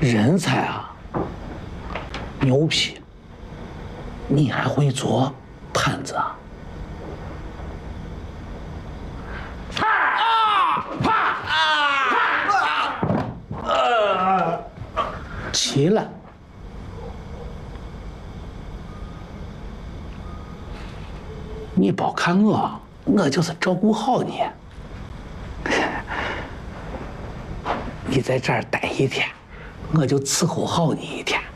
人才啊，牛皮！你还会做盘子啊？起来！你别看我就是照顾好你。你在这儿待一天，我就伺候好你一天。